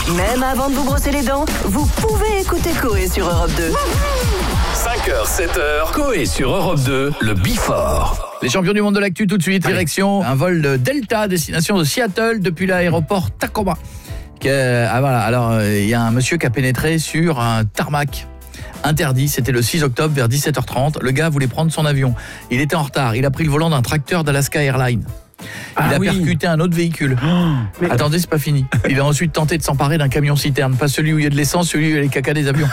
Même avant de vous brosser les dents, vous pouvez écouter Coé sur Europe 2. 5h, 7h, Coé sur Europe 2, le Before. Les champions du monde de l'actu tout de suite, direction un vol de Delta, destination de Seattle depuis l'aéroport Tacoma. Voilà, alors il y a un monsieur qui a pénétré sur un tarmac interdit, c'était le 6 octobre vers 17h30, le gars voulait prendre son avion. Il était en retard, il a pris le volant d'un tracteur d'Alaska Airlines. Il a percuté un autre véhicule. Attendez, c'est pas fini. Il a ensuite tenté de s'emparer d'un camion-citerne. Pas celui où il y a de l'essence, celui où il y a les caca des avions.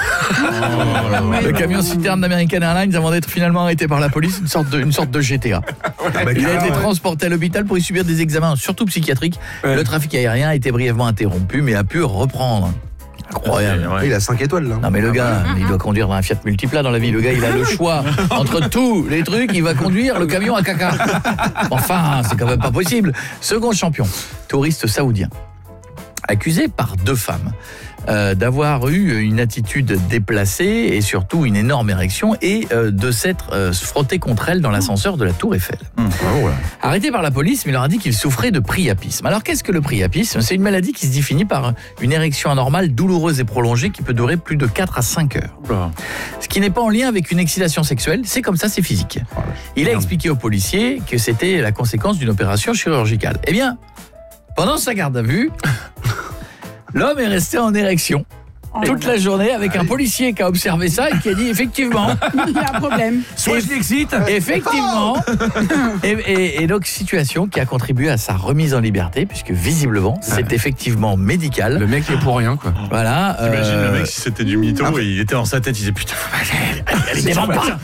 Le camion-citerne d'American Airlines, avant d'être finalement arrêté par la police, une sorte de GTA. Il a été transporté à l'hôpital pour y subir des examens, surtout psychiatriques. Le trafic aérien a été brièvement interrompu, mais a pu reprendre. Incroyable. Il a 5 étoiles là. Non mais le gars, il doit conduire un Fiat Multipla dans la vie. Le gars, il a le choix entre tous les trucs, il va conduire le camion à caca. Enfin, c'est quand même pas possible. Second champion, touriste saoudien, accusé par 2 femmes d'avoir eu une attitude déplacée et surtout une énorme érection et de s'être frotté contre elle dans l'ascenseur de la Tour Eiffel. Arrêté par la police, mais il leur a dit qu'il souffrait de priapisme. Alors qu'est-ce que le priapisme ? C'est une maladie qui se définit par une érection anormale, douloureuse et prolongée qui peut durer plus de 4 à 5 heures. Ce qui n'est pas en lien avec une excitation sexuelle, c'est comme ça, c'est physique. Il a expliqué aux policiers que c'était la conséquence d'une opération chirurgicale. Eh bien, pendant sa garde à vue, l'homme est resté en érection toute la journée avec un policier qui a observé ça et qui a dit effectivement il y a un problème. Soit je l'excite. Effectivement. Et donc situation qui a contribué à sa remise en liberté puisque visiblement c'est effectivement médical. Le mec est pour rien quoi. Voilà. T'imagines le mec si c'était du mytho et il était dans sa tête, il disait putain, allez démarre pas.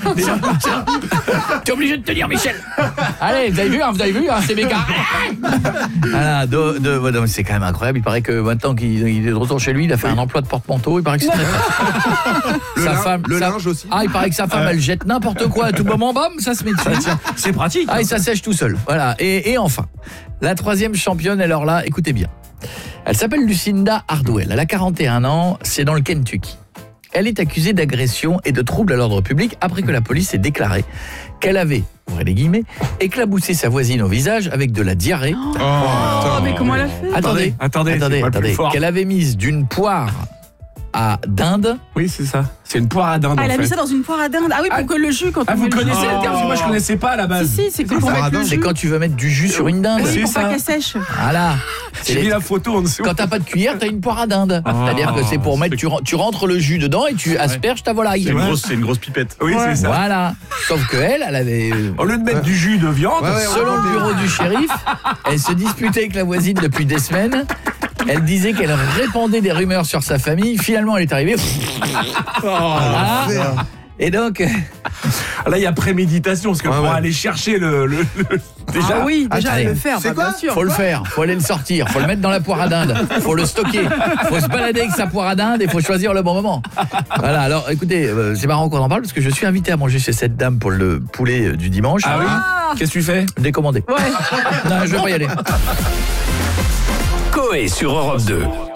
T'es obligé de tenir Michel. Allez, vous avez vu c'est méga. Voilà, c'est quand même incroyable, il paraît que maintenant qu'il est de retour chez lui, il a fait un emploi de porte-manteau. Il paraît que c'est très pratique. Le linge aussi. Ah, il paraît que sa femme elle jette n'importe quoi à tout moment, bam, ça se met dessus. C'est pratique. Ah, et ça sèche tout seul. Voilà. Et enfin, la 3e championne, alors là, écoutez bien. Elle s'appelle Lucinda Hardwell. Elle a 41 ans, c'est dans le Kentucky. Elle est accusée d'agression et de troubles à l'ordre public après que la police ait déclaré qu'elle avait, ouvrez les guillemets, éclaboussé sa voisine au visage avec de la diarrhée. Mais comment elle a fait ? Attendez. Qu'elle avait mise d'une poire à dinde. Oui, c'est ça. C'est une poire à dinde. Elle a mis ça dans une poire à dinde. Ah oui, pour que le jus quand on vous met connaissez le terme, parce que moi je connaissais pas à la base. Si, c'est pour mettre le jus. C'est quand tu veux mettre du jus sur une dinde. Oui, c'est pour ça. pas qu'elle sèche. Voilà. J'ai mis la photo en dessous. Quand t'as pas de cuillère, t'as une poire à dinde. C'est-à-dire que c'est pour mettre, tu rentres le jus dedans et tu asperges ta volaille. c'est une grosse pipette. Oui, c'est ça. Voilà. Sauf que elle avait... Au lieu de mettre du jus de viande, selon le bureau du shérif, elle se disputait avec la voisine depuis des semaines. Elle disait qu'elle répandait des rumeurs sur sa famille. Finalement, elle est arrivée. Voilà. Et donc... Là, il y a préméditation, parce que pour aller chercher le... Déjà, allez, le faire, c'est quoi bien sûr. Faut le faire, faut aller le sortir, faut le mettre dans la poire à dinde, faut le stocker, faut se balader avec sa poire à dinde et faut choisir le bon moment. Voilà, alors écoutez, c'est marrant qu'on en parle parce que je suis invité à manger chez cette dame pour le poulet du dimanche. Ah oui. Qu'est-ce que tu fais ? Décommandé. Ouais. Non, je vais pas y aller. Coé sur Europe 2.